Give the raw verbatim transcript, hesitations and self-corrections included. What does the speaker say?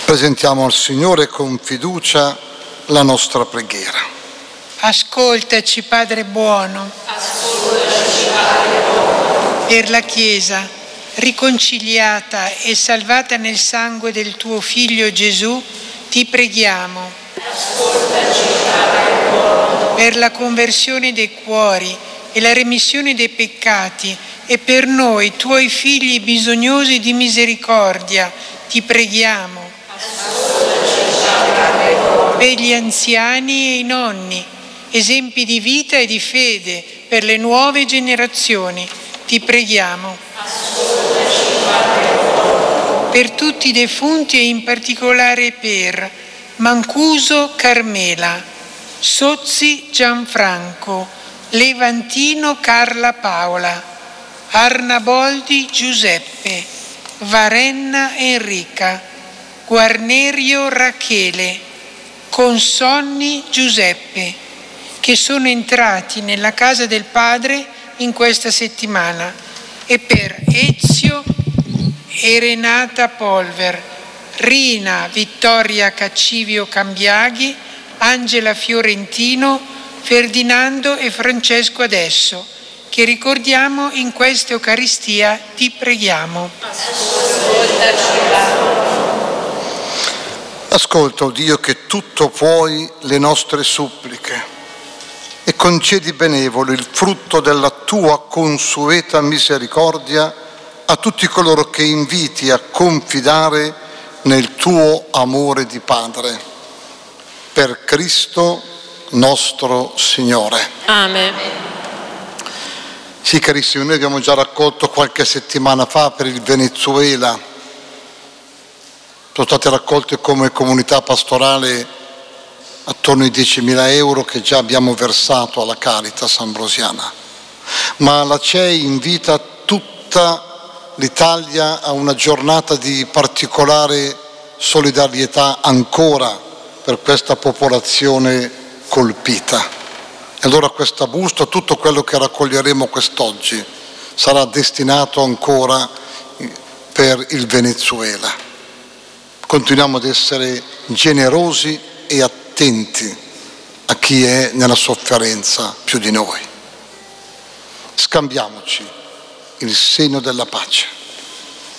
Presentiamo al Signore con fiducia la nostra preghiera. Ascoltaci, Padre buono. Ascoltaci, Padre buono. Per la Chiesa, riconciliata e salvata nel sangue del tuo Figlio Gesù, ti preghiamo. Ascoltaci, Padre buono. Per la conversione dei cuori e la remissione dei peccati e per noi, tuoi figli bisognosi di misericordia, ti preghiamo. Per gli anziani e i nonni, esempi di vita e di fede per le nuove generazioni, ti preghiamo. Per tutti i defunti e in particolare per Mancuso Carmela, Sozzi Gianfranco, Levantino Carla Paola, Arnaboldi Giuseppe, Varenna Enrica, Guarnerio Rachele, Consonni Giuseppe, che sono entrati nella casa del Padre in questa settimana, e per Ezio e Renata Polver, Rina Vittoria Caccivio Cambiaghi, Angela Fiorentino, Ferdinando e Francesco Adesso, che ricordiamo in questa Eucaristia, ti preghiamo. Ascolta, o Dio, che tutto puoi, le nostre suppliche e concedi benevolo il frutto della tua consueta misericordia a tutti coloro che inviti a confidare nel tuo amore di Padre. Per Cristo nostro Signore. Amen. Sì, carissimi, noi abbiamo già raccolto qualche settimana fa per il Venezuela. Sono state raccolte come comunità pastorale attorno ai diecimila euro che già abbiamo versato alla Caritas Ambrosiana. Ma la C E I invita tutta l'Italia a una giornata di particolare solidarietà ancora per questa popolazione colpita. E allora questa busta, tutto quello che raccoglieremo quest'oggi, sarà destinato ancora per il Venezuela. Continuiamo ad essere generosi e attenti a chi è nella sofferenza più di noi. Scambiamoci il segno della pace.